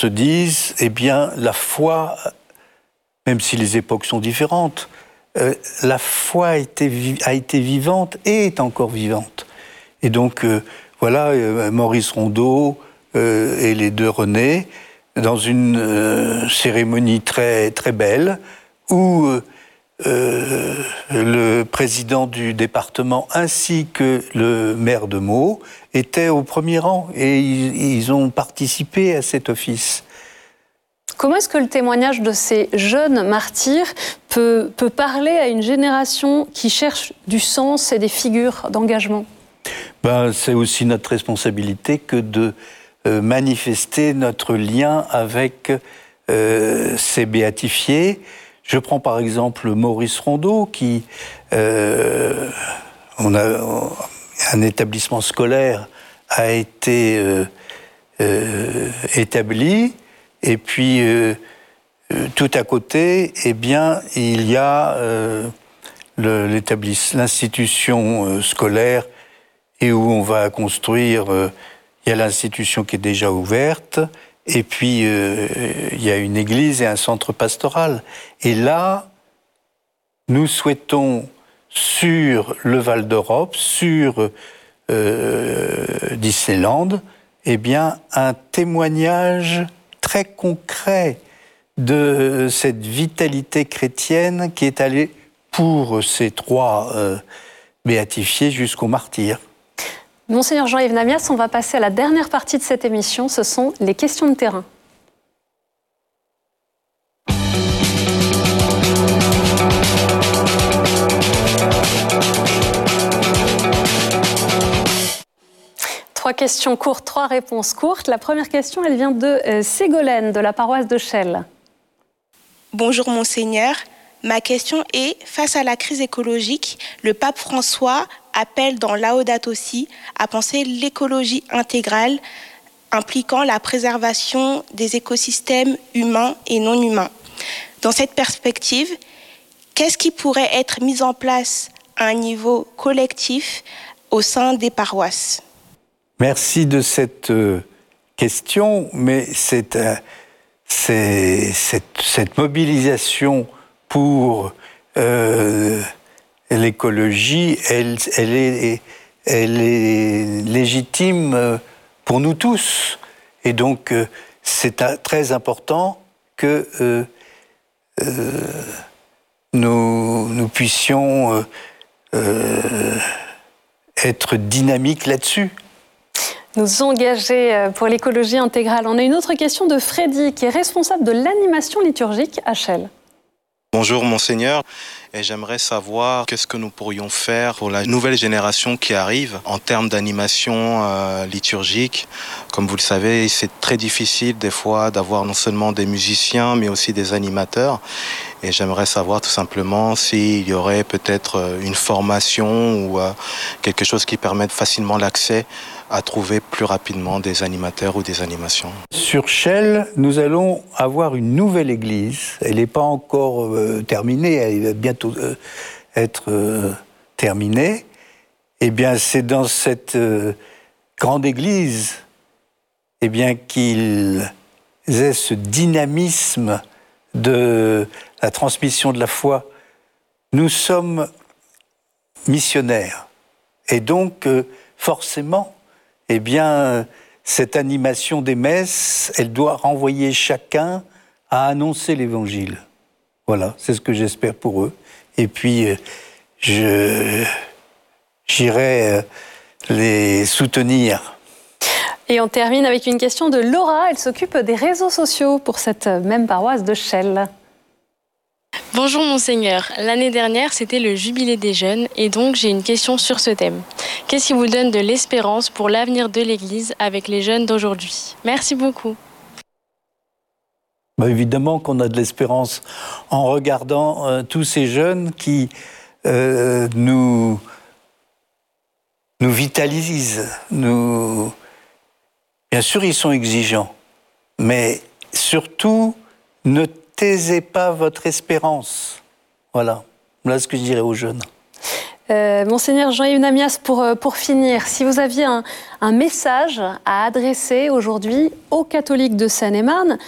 se dise, eh bien, la foi, même si les époques sont différentes, la foi a été vivante et est encore vivante. Et donc, voilà, Maurice Rondeau et les deux René, dans une cérémonie très, très belle, où le président du département ainsi que le maire de Meaux étaient au premier rang et ils ont participé à cet office. Comment est-ce que le témoignage de ces jeunes martyrs peut parler à une génération qui cherche du sens et des figures d'engagement ? C'est aussi notre responsabilité que de manifester notre lien avec ces béatifiés. Je prends par exemple Maurice Rondeau, qui un établissement scolaire a été établi, et puis tout à côté, eh bien, il y a l'institution scolaire, et où on va construire, il y a l'institution qui est déjà ouverte, et puis il y a une église et un centre pastoral. Et là, nous souhaitons, sur le Val d'Europe, sur Disneyland, eh bien, un témoignage très concret de cette vitalité chrétienne qui est allée pour ces trois béatifiés jusqu'au martyre. Monseigneur Jean-Yves Namias, on va passer à la dernière partie de cette émission, ce sont les questions de terrain. Trois questions courtes, trois réponses courtes. La première question, elle vient de Ségolène, de la paroisse de Chelles. Bonjour Monseigneur. Ma question est, face à la crise écologique, le pape François appelle dans Laudato Si à penser l'écologie intégrale impliquant la préservation des écosystèmes humains et non humains. Dans cette perspective, qu'est-ce qui pourrait être mis en place à un niveau collectif au sein des paroisses ? Merci de cette question, mais cette mobilisation pour l'écologie, elle est légitime pour nous tous. Et donc, c'est très important que nous puissions être dynamiques là-dessus. Nous engager pour l'écologie intégrale. On a une autre question de Freddy, qui est responsable de l'animation liturgique à Chelles. Bonjour Monseigneur, et j'aimerais savoir qu'est-ce que nous pourrions faire pour la nouvelle génération qui arrive en termes d'animation liturgique. Comme vous le savez, c'est très difficile des fois d'avoir non seulement des musiciens mais aussi des animateurs. Et j'aimerais savoir tout simplement s'il y aurait peut-être une formation ou quelque chose qui permette facilement l'accès à trouver plus rapidement des animateurs ou des animations. Sur Chelles, nous allons avoir une nouvelle église. Elle n'est pas encore terminée, elle va bientôt être terminée. Eh bien, c'est dans cette grande église eh bien, qu'ils aient ce dynamisme de la transmission de la foi. Nous sommes missionnaires. Et donc, forcément, eh bien, cette animation des messes, elle doit renvoyer chacun à annoncer l'Évangile. Voilà, c'est ce que j'espère pour eux. Et puis, j'irai les soutenir. Et on termine avec une question de Laura. Elle s'occupe des réseaux sociaux pour cette même paroisse de Chelles. Bonjour Monseigneur, l'année dernière c'était le jubilé des jeunes et donc j'ai une question sur ce thème. Qu'est-ce qui vous donne de l'espérance pour l'avenir de l'Église avec les jeunes d'aujourd'hui ? Merci beaucoup. Évidemment qu'on a de l'espérance en regardant tous ces jeunes qui nous vitalisent. Bien sûr, ils sont exigeants, mais surtout, ne taisez pas votre espérance. Voilà ce que je dirais aux jeunes. Monseigneur Jean-Yves Namias, pour finir, si vous aviez un message à adresser aujourd'hui aux catholiques de Seine-et-Marne,